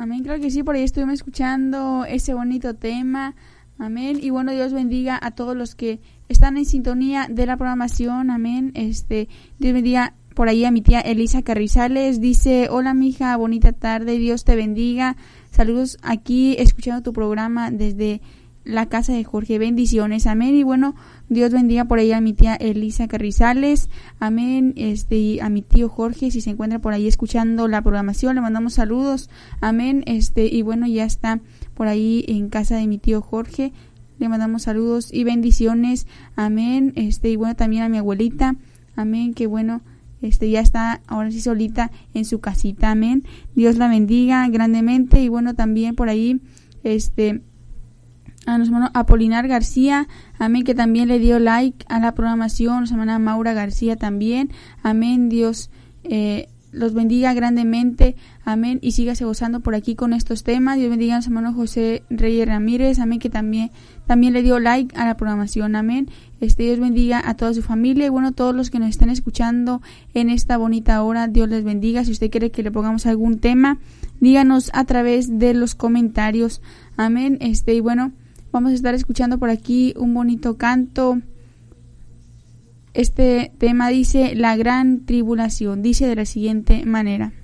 Amén, claro que sí, por ahí estuvimos escuchando ese bonito tema. Amén. Y bueno, Dios bendiga a todos los que están en sintonía de la programación. Amén. Dios bendiga por ahí a mi tía Elisa Carrizales. Dice, hola mija, bonita tarde, Dios te bendiga. Saludos aquí escuchando tu programa desde la casa de Jorge. Bendiciones. Amén. Y bueno, Dios bendiga por ahí a mi tía Elisa Carrizales. Amén. Y a mi tío Jorge, si se encuentra por ahí escuchando la programación, le mandamos saludos. Amén. Y bueno, ya está por ahí en casa de mi tío Jorge. Le mandamos saludos y bendiciones. Amén. Y bueno, también a mi abuelita. Amén. Que bueno, ya está ahora sí solita en su casita. Amén. Dios la bendiga grandemente. Y bueno, también por ahí, a nuestro hermano Apolinar García, amén, que también le dio like a la programación, nuestra hermana Maura García también, amén, Dios los bendiga grandemente, amén, y sígase gozando por aquí con estos temas. Dios bendiga a nuestro hermano José Reyes Ramírez, amén, que también le dio like a la programación, amén. Dios bendiga a toda su familia y bueno, todos los que nos están escuchando en esta bonita hora, Dios les bendiga. Si usted quiere que le pongamos algún tema, díganos a través de los comentarios, amén. Y bueno, vamos a estar escuchando por aquí un bonito canto. Este tema dice La Gran Tribulación. Dice de la siguiente manera.